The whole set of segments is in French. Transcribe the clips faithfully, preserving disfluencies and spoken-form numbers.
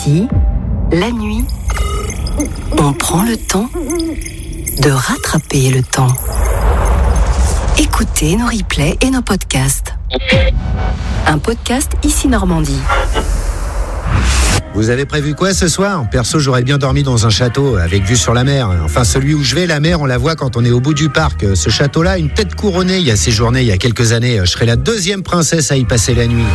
Ici, la nuit, on prend le temps de rattraper le temps. Écoutez nos replays et nos podcasts. Un podcast Ici Normandie. Vous avez prévu quoi ce soir ? Perso, j'aurais bien dormi dans un château avec vue sur la mer. Enfin, celui où je vais, la mer, on la voit quand on est au bout du parc. Ce château-là, une tête couronnée, y a séjourné il y a quelques années. Je serai la deuxième princesse à y passer la nuit.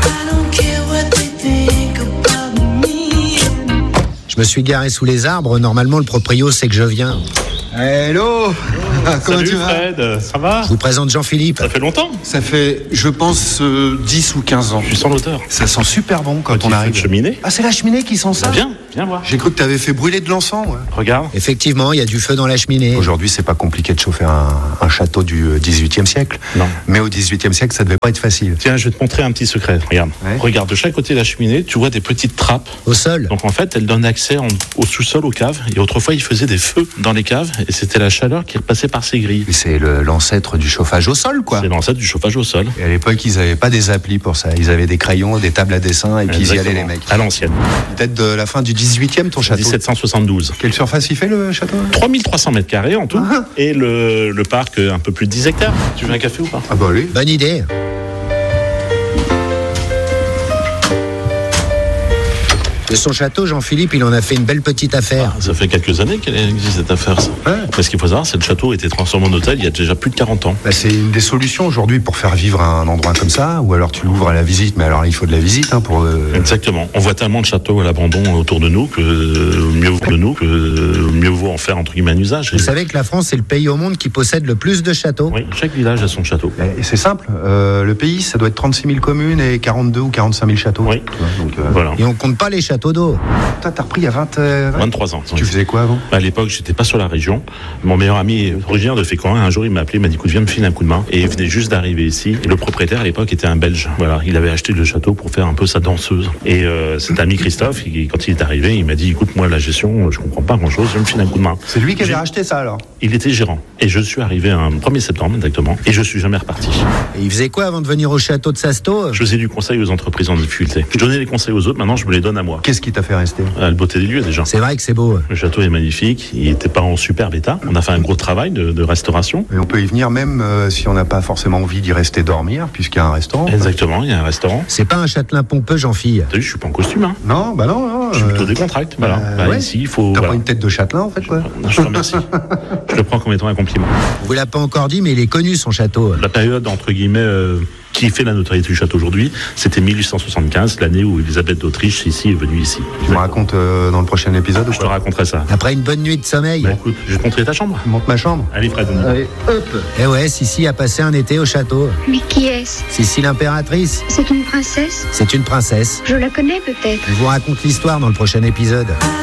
Je me suis garé sous les arbres. Normalement, le proprio sait que je viens. Hello. Comment Salut tu vas ? Fred, ça va ? Je vous présente Jean-Philippe. Ça fait longtemps ? Ça fait, je pense, euh, dix ou quinze ans. Je suis sans l'auteur. Ça sent super bon quand Petit on feu arrive. de cheminée. Ah, c'est la cheminée qui sent ça ? Bah, viens, viens voir. J'ai cru que t'avais fait brûler de l'encens. Ouais. Regarde. Effectivement, il y a du feu dans la cheminée. Aujourd'hui, c'est pas compliqué de chauffer un, un château du dix-huitième siècle. Non. Mais au dix-huitième siècle, ça devait pas être facile. Tiens, je vais te montrer un petit secret. Regarde. Ouais. Regarde, de chaque côté de la cheminée, tu vois des petites trappes. Au sol. Donc en fait, elles donnent accès en- au sous-sol, aux caves. Et autrefois, ils faisaient des feux dans les caves. Et c'était la chaleur qui repassait par ces grilles. Et c'est le- l'ancêtre du chauffage au sol, quoi. C'est l'ancêtre du chauffage au sol. Et à l'époque, ils avaient pas des applis pour ça. Ils avaient des crayons, des tables à dessin, et puis ils y allaient, les mecs. À l'ancienne. Peut-être de la fin du dix-huitième, ton château. dix-sept cent soixante-douze. Quelle surface il fait, le château ? trois mille trois cents mètres carrés en tout. Ah. Et le, le parc, euh, un peu plus de dix hectares. Tu veux un café ou pas ? Ah bah oui. Bonne idée. De son château, Jean-Philippe, il en a fait une belle petite affaire. Ça fait quelques années qu'elle existe cette affaire, ça. Ouais. Mais ce qu'il faut savoir, c'est que le château a été transformé en hôtel il y a déjà plus de quarante ans. Bah, c'est une des solutions aujourd'hui pour faire vivre un endroit comme ça, ou alors tu l'ouvres à la visite, mais alors il faut de la visite hein, pour. euh, Exactement. On voit tellement de châteaux à l'abandon autour de nous que euh, mieux vaut de nous que euh, mieux vaut en faire entre guillemets un usage. Vous savez que la France est le pays au monde qui possède le plus de châteaux. Oui, chaque village a son château. Et c'est simple, euh, le pays, ça doit être trente-six mille communes et quarante-deux ou quarante-cinq mille châteaux. Oui. Tu vois, donc, euh, Voilà. Et on compte pas les châteaux d'eau. Toi, t'as repris il y a vingt, euh, vingt vingt-trois ans. Tu faisais quoi avant ? À l'époque, j'étais pas sur la région. Mon meilleur ami est originaire de Fécamp. Un jour, il m'a appelé, il m'a dit écoute, viens me filer un coup de main. Et il venait juste d'arriver ici. Et le propriétaire à l'époque était un Belge. Voilà, il avait acheté le château pour faire un peu sa danseuse. Et euh, cet ami Christophe, il- quand il est arrivé, il m'a dit écoute, moi la gestion, je comprends pas grand chose. Viens me filer un coup de main. C'est lui qui avait J'ai- racheté ça alors ? Il était gérant. Et je suis arrivé un premier septembre exactement. Et je suis jamais reparti. Et il faisait quoi avant de venir au château de Sasto ? Je faisais du conseil aux entreprises en difficulté. Je donnais les conseils aux autres. Maintenant, je me les donne à moi. Qu'est-ce qui t'a fait rester ? À la beauté des lieux déjà. C'est vrai que c'est beau. Le château est magnifique, il n'était pas en superbe état. On a fait un gros travail de, de restauration. Et on peut y venir même euh, si on n'a pas forcément envie d'y rester dormir, puisqu'il y a un restaurant. Exactement, il y a un restaurant. C'est pas un châtelain pompeux, Jean-Fille. T'as vu, je suis pas en costume, hein. Non, bah non, non. Je suis euh, plutôt décontracté. Voilà. euh, Bah, ouais. Ici, il faut. T'as voilà. pas une tête de châtelain en fait, quoi ? Je te remercie. Je le prends comme étant un compliment. On vous l'a pas encore dit, mais il est connu, son château. La période, entre guillemets, euh, qui fait la notoriété du château aujourd'hui, c'était mille huit cent soixante-quinze, l'année où Elisabeth d'Autriche ici est venue ici. Tu me racontes euh, dans le prochain épisode ou Je te quoi ? raconterai ça. Après une bonne nuit de sommeil. Bah écoute, je vais te montrer ta chambre. Monte ma chambre. Allez Fred, on y va. Allez, hop. Eh ouais, Sissi a passé un été au château. Mais qui est-ce ? Sissi l'impératrice, C'est une princesse ? c'est une princesse. Je la connais peut-être. On vous raconte l'histoire dans le prochain épisode.